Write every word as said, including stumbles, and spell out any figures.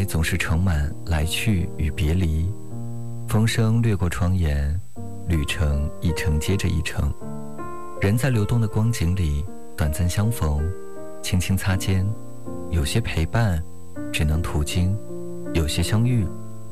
总是盛满来去与别离，风声掠过窗沿，旅程一程接着一程，人在流动的光景里短暂相逢，轻轻擦肩，有些陪伴只能途经，有些相遇